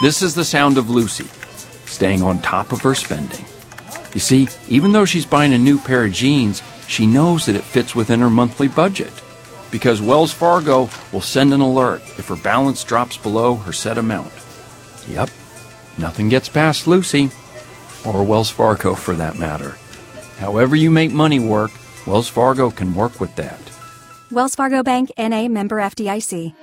This is the sound of Lucy, staying on top of her spending. You see, even though she's buying a new pair of jeans, she knows that it fits within her monthly budget, because Wells Fargo will send an alert if her balance drops below her set amount. Yep, nothing gets past Lucy, or Wells Fargo for that matter. However you make money work, Wells Fargo can work with that. Wells Fargo Bank, N.A., member FDIC.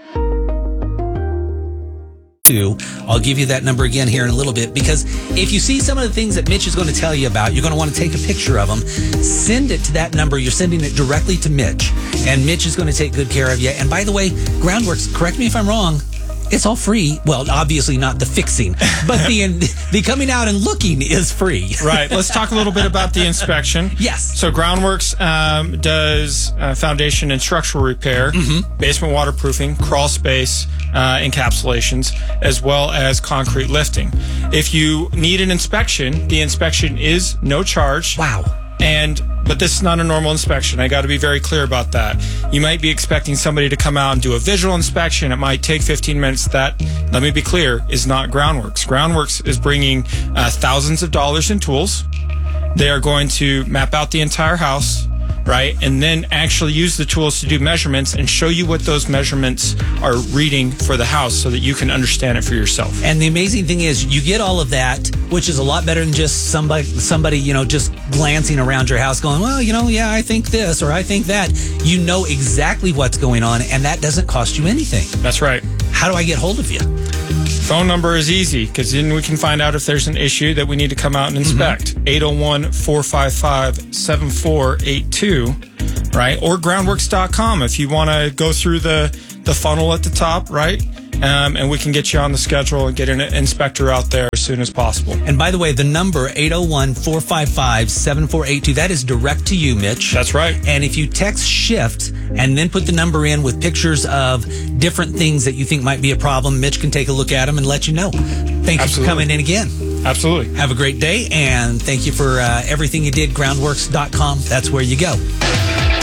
I'll give you that number again here in a little bit, because if you see some of the things that Mitch is going to tell you about, you're going to want to take a picture of them, send it to that number. You're sending it directly to Mitch, and Mitch is going to take good care of you. And by the way, Groundworks, correct me if I'm wrong, it's all free. Well, obviously not the fixing, but the coming out and looking is free. Right. Let's talk a little bit about the inspection. Yes. So Groundworks does foundation and structural repair, basement waterproofing, crawl space, encapsulations, as well as concrete lifting. If you need an inspection, the inspection is no charge. Wow. But this is not a normal inspection. I got to be very clear about that. You might be expecting somebody to come out and do a visual inspection. It might take 15 minutes. That, let me be clear, is not Groundworks. Groundworks is bringing thousands of dollars in tools. They are going to map out the entire house, right? And then actually use the tools to do measurements and show you what those measurements are reading for the house so that you can understand it for yourself. And the amazing thing is you get all of that, which is a lot better than just somebody, just glancing around your house going, well, yeah, I think this or I think that. You know exactly what's going on, and that doesn't cost you anything. That's right. How do I get hold of you? Phone number is easy, because then we can find out if there's an issue that we need to come out and inspect. 801-455-7482, right? Or groundworks.com if you want to go through the funnel at the top, right? And we can get you on the schedule and get an inspector out there as soon as possible. And by the way, the number 801-455-7482, that is direct to you, Mitch. That's right. And if you text SHIFT and then put the number in with pictures of different things that you think might be a problem, Mitch can take a look at them and let you know. Thank you for coming in again. Absolutely. Have a great day, and thank you for everything you did. Groundworks.com. That's where you go.